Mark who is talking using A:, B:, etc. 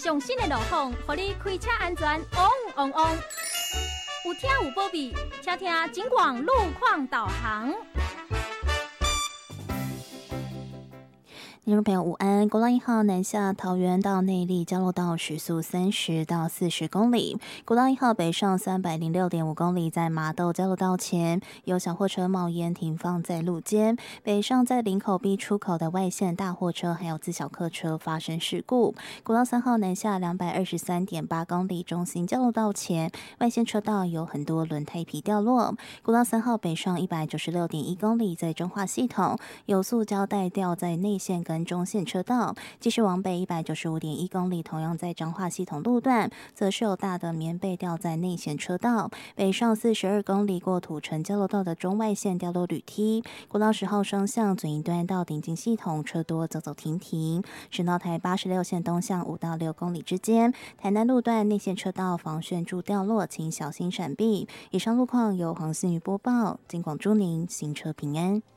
A: 上新的路况，让你开车安全旺旺旺。有听有保庇，请听警广路况导航。
B: 听众朋友午安，国道1号南下桃园到内壢交流道时速30到40公里，国道1号北上306.5公里，在麻豆交流道前有小货车冒烟停放在路肩，北上在林口 B 出口的外线大货车还有自小客车发生事故。国道3号南下223.8公里，中心交流道前外线车道有很多轮胎皮掉落。国道3号北上196.1公里，在中化系统有塑胶袋掉在内线跟中线车道，继续往北195.1公里，同样在彰化系统路段，则是有大的棉被掉在内线车道。北上42公里过土城交流道的中外线掉落铝梯。国道10号双向左营段到顶进系统车多，走走停停。省道台86线东向5到6公里之间，台南路段内线车道防眩柱掉落，请小心闪避。以上路况由黄信宇播报，警广祝您行车平安。